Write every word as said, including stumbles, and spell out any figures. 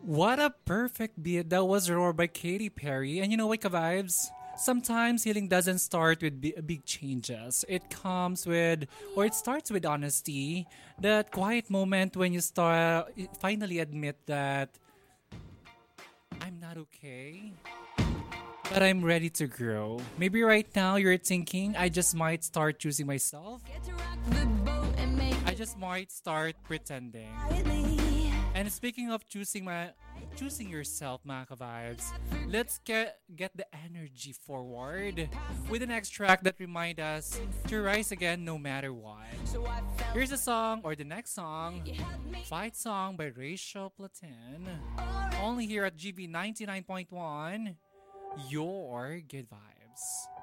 What a perfect beat. That was Roar by Katy Perry. And you know what, vibes? Sometimes healing doesn't start with bi- big changes. It comes with, or it starts with honesty. That quiet moment when you start finally admit that I'm not okay, but I'm ready to grow. Maybe right now you're thinking, I just might start choosing myself. Get to rock the boat and make I just might start pretending. quietly. And speaking of choosing my choosing yourself, Maka Vibes, let's get get the energy forward with the next track that remind us to rise again no matter what. So I felt Here's a song or the next song, you had me Fight Song by Rachel Platin. alright. Only here at G B ninety-nine point one, your good vibes.